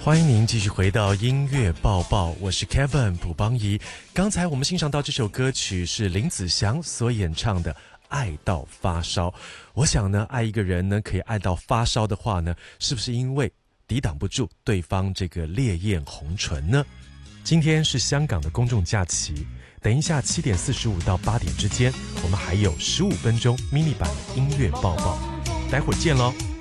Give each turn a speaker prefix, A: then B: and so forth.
A: 欢迎您继续回到音乐报报，我是 Kevin 卜邦仪。刚才我们欣赏到这首歌曲是林子祥所演唱的《爱到发烧》。我想呢，爱一个人呢，可以爱到发烧的话呢，是不是因为抵挡不住对方这个烈焰红唇呢？今天是香港的公众假期，等一下7点45到8点之间，我们还有15分钟 mini 版的音乐报报，待会儿见咯。